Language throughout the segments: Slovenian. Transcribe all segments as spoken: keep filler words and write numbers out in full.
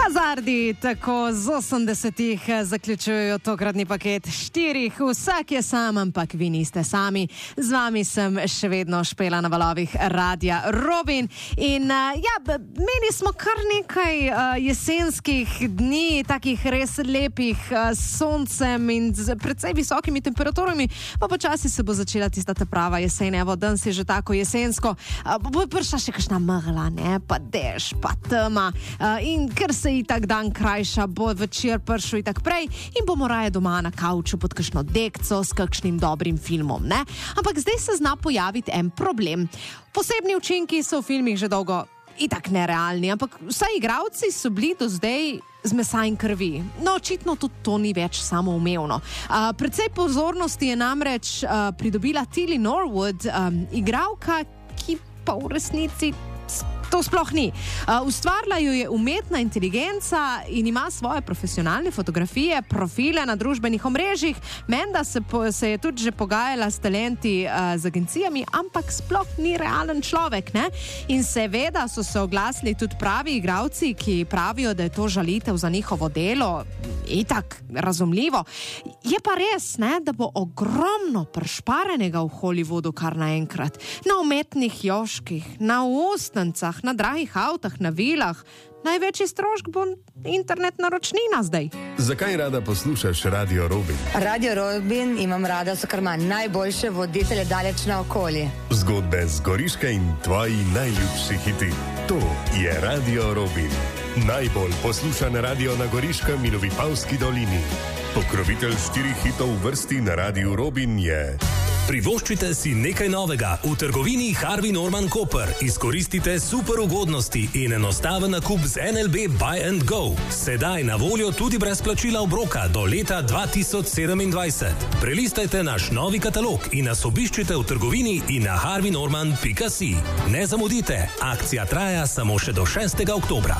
Hazardi tako z osemdesetih zaključujejo tokratni paket štirih. Vsak je sam, ampak vi niste sami. Z vami sem še vedno Špela na valovih Radia Robin. In uh, ja, meni smo kar nekaj uh, jesenskih dni, takih res lepih uh, s soncem in z precej visokimi temperaturami. Pa počasi se bo začela tista ta prava jesen. Evo, danes je že tako jesensko. Uh, bo prišla še kakšna megla, ne? Pa dež, pa tema. Uh, in ker se i tak dan krajša, bo večer pršel i tak prej in bomo raje doma na kauču pod kakšno dekco s kakšnim dobrim filmom, ne? Ampak zdaj se zna pojaviti en problem. Posebni učinki so v filmih že dolgo i tak nerealni, ampak vsaj igralci so bili do zdaj z mesa in krvi. No, očitno tudi to ni več samoumevno. Uh, predvsej pozornosti je namreč uh, pridobila Tilly Norwood, um, igralka, ki pa v resnici to sploh ni. Uh, ustvarila jo je umetna inteligenca in ima svoje profesionalne fotografije, profile na družbenih omrežjih. Menda se, po, se je tudi že pogajala s talenti uh, z agencijami, ampak sploh ni realen človek, ne? In seveda so se oglasili tudi pravi igralci, ki pravijo, da je to žalitev za njihovo delo. Itak, razumljivo. Je pa res, ne, da bo ogromno prešparenega v Hollywoodu kar naenkrat. Na umetnih joških, na ustnicah, na drahih avtah, na vilah. Največji strošek bo internetna ročnina zdaj. Zakaj rada poslušaš Radio Robin? Radio Robin imam rada, so kar ima najboljše voditelje daleč naokoli. Zgodbe z Goriške in tvoji najljubši hiti. To je Radio Robin. Najbolj poslušan radio na Goriškem in v Vipavski dolini. Pokrovitelj štirih hitov v vrsti na Radiu Robin je... Privoščite si nekaj novega v trgovini Harvey Norman Koper. Izkoristite super ugodnosti in enostaven nakup z N L B Buy and Go. Sedaj na voljo tudi brez plačila obroka do leta dva tisoč sedemindvajset. Prelistajte naš novi katalog in nas obiščite v trgovini in na harvey norman pika si. Ne zamudite, akcija traja samo še do šestega oktobra.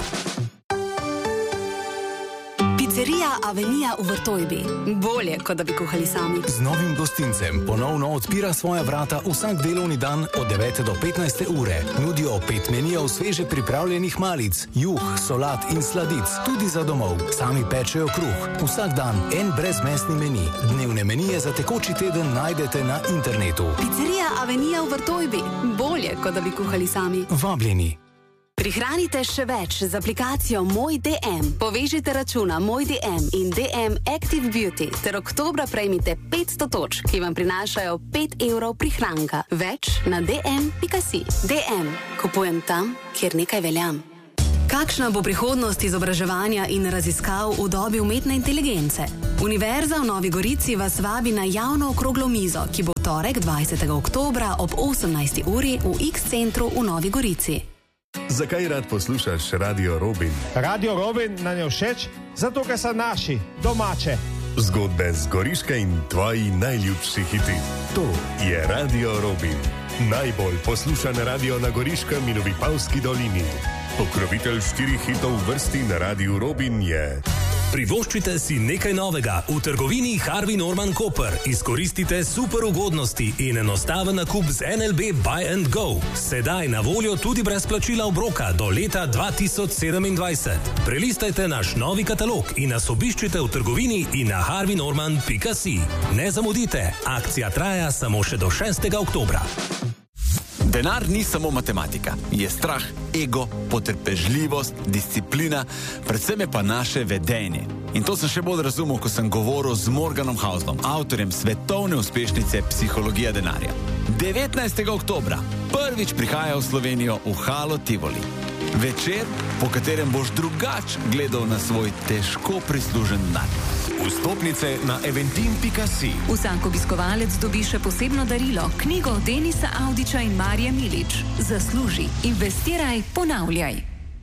Pizzeria Avenija v Vrtojbi. Bolje, kot da bi kuhali sami. Z novim gostincem ponovno odpira svoja vrata vsak delovni dan od devete do petnajste ure. Nudijo pet menijev sveže pripravljenih malic, juh, solat in sladic, tudi za domov. Sami pečejo kruh. Vsak dan en brezmesni meni. Dnevne menije za tekoči teden najdete na internetu. Pizzeria Avenija v Vrtojbi. Bolje, kot da bi kuhali sami. Vabljeni. Prihranite še več z aplikacijo Moj D M. Povežite računa Moj D M in D M Active Beauty ter oktobra prejmite petsto točk, ki vam prinašajo pet evrov prihranka. Več na d m pika si. D M. Kupujem tam, kjer nekaj veljam. Kakšna bo prihodnost izobraževanja in raziskav v dobi umetne inteligence? Univerza v Novi Gorici vas vabi na javno okroglo mizo, ki bo v torek dvajsetega oktobra ob osemnajsti uri v X centru v Novi Gorici. Zakaj rad poslušaš Radio Robin? Radio Robin nam je všeč, zato ker so naši, domače. Zgodbe z Goriške in tvoji najljubši hiti. To je Radio Robin. Najbolj poslušan radio na Goriškem in v Vipavski dolini. Pokrovitelj štirih hitov v vrsti na Radiu Robin je... Privoščite si nekaj novega v trgovini Harvey Norman Koper. Izkoristite super ugodnosti in enostaven nakup z N L B Buy and Go. Sedaj na voljo tudi brez plačila obroka do leta dva tisoč sedemindvajset. Prelistajte naš novi katalog in nas obiščite v trgovini in na harvey norman pika si. Ne zamudite, akcija traja samo še do šestega oktobra. Denar ni samo matematika. Je strah, ego, potrpežljivost, disciplina, predvsem je pa naše vedenje. In to sem še bolj razumel, ko sem govoril z Morganom Houselom, avtorjem svetovne uspešnice Psihologija denarja. devetnajstega oktobra prvič prihaja v Slovenijo v Halo Tivoli. Večer, po katerem boš drugač gledal na svoj težko prislužen dan. Vstopnice na eventim pika si. Vsak obiskovalec dobi še posebno darilo, knjigo Denisa Avdića in Marije Milič. Zasluži, investiraj, ponavljaj.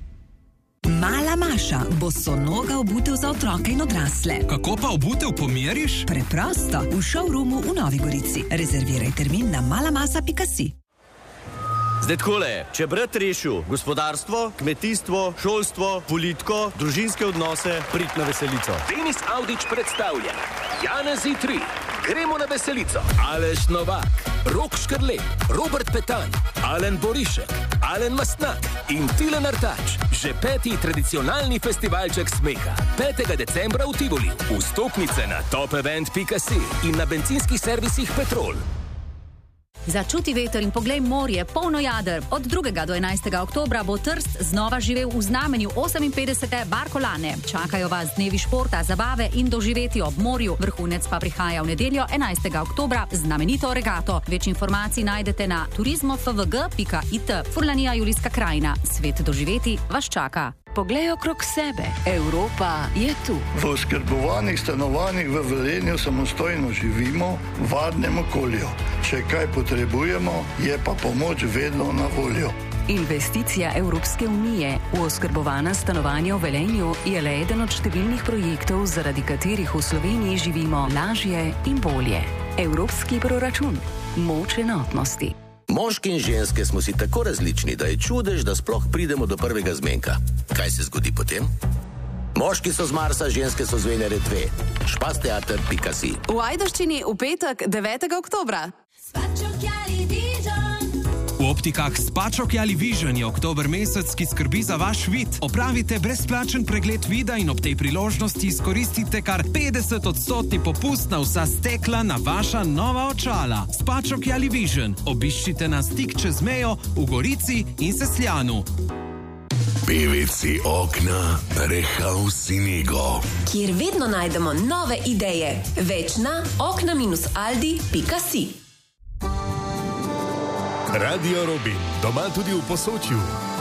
Mala Maša, bosonoga obutev za otroke in odrasle. Kako pa obutev pomeriš? Preprosto, v showroomu v Novi Gorici. Rezerviraj termin na malamasa pika si. Zdaj takole, če brat rešil gospodarstvo, kmetijstvo, šolstvo, politiko, družinske odnose, prid na veselico. Denis Avdić predstavlja Janezi tri. Gremo na veselico. Aleš Novak. Rok Škrlej, Robert Petan, Alen Borišek, Alen Mastnak in Tilen Artač. Že peti tradicionalni festivalček smeha. petega decembra v Tivoli. Vstopnice na top event pika si in na bencinskih servisih Petrol. Začuti veter in poglej morje, polno jader. Od drugega do enajstega oktobra bo Trst znova živel v znamenju oseminpetdesete Barkolane. Čakajo vas dnevi športa, zabave in doživeti ob morju. Vrhunec pa prihaja v nedeljo enajstega oktobra z znamenito regato. Več informacij najdete na turizmofvg pika it. Furlanija Julijska krajina. Svet doživeti vas čaka. Poglej okrog sebe. Evropa je tu. V oskrbovanih stanovanjih v Velenju samostojno živimo v varnem okolju. Če kaj potrebujemo, je pa pomoč vedno na voljo. Investicija Evropske unije v oskrbovana stanovanja v Velenju je le eden od številnih projektov, zaradi katerih v Sloveniji živimo lažje in bolje. Evropski proračun. Moč enotnosti. Moški in ženske smo si tako različni, da je čudež, da sploh pridemo do prvega zmenka. Kaj se zgodi potem? Moški so z Marsa, ženske so z Venere dve. špasteater pika si. V Ajdovščini v petek devetega oktobra. V optikah Spačok-Jali Vision je oktober mesec, ki skrbi za vaš vid. Opravite brezplačen pregled vida in ob tej priložnosti izkoristite kar petdeset odstotni popust na vsa stekla na vaša nova očala. Spačok-Jali Vision. Obiščite nas tik čez mejo v Gorici in Sesljanu. P V C okna, Rehau Sinigo. Kjer vedno najdemo nove ideje. Več na okna aldi pika si. Radio Robin, doma tudi v Posočju.